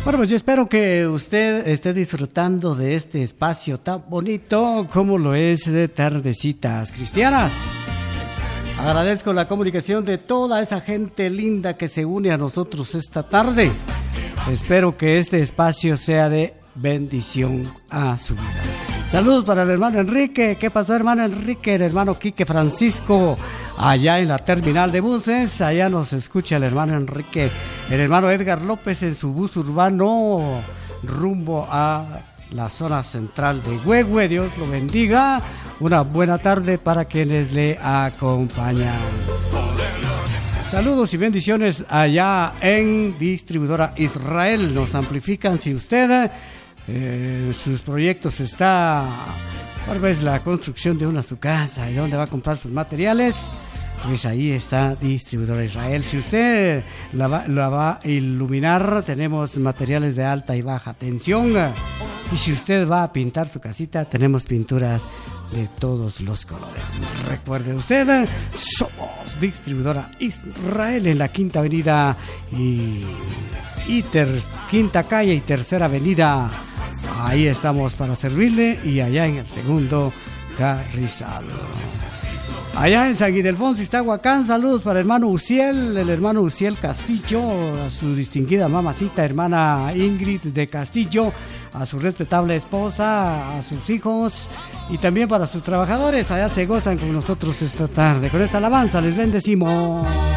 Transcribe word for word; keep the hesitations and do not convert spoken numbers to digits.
Bueno, pues yo espero que usted esté disfrutando de este espacio tan bonito como lo es de Tardecitas Cristianas. Agradezco la comunicación de toda esa gente linda que se une a nosotros esta tarde. Espero que este espacio sea de bendición a su vida. Saludos para el hermano Enrique. ¿Qué pasó, hermano Enrique? El hermano Quique Francisco, allá en la terminal de buses. Allá nos escucha el hermano Enrique. El hermano Edgar López en su bus urbano rumbo a la zona central de Huehue. Dios lo bendiga. Una buena tarde para quienes le acompañan. Saludos y bendiciones allá en Distribuidora Israel. Nos amplifican si usted eh, sus proyectos está, tal vez la construcción de una su casa y dónde va a comprar sus materiales. Pues ahí está Distribuidora Israel. Si usted la va, la va a iluminar, tenemos materiales de alta y baja tensión. Y si usted va a pintar su casita, tenemos pinturas de todos los colores. Recuerde usted, somos Distribuidora Israel en la Quinta Avenida y, y ter, Quinta Calle y Tercera Avenida. Ahí estamos para servirle, y allá en el segundo Carrizal. Allá en San Ildefonso, Iztahuacán, saludos para el hermano Uciel, el hermano Uciel Castillo, a su distinguida mamacita, hermana Ingrid de Castillo, a su respetable esposa, a sus hijos y también para sus trabajadores. Allá se gozan con nosotros esta tarde. Con esta alabanza les bendecimos.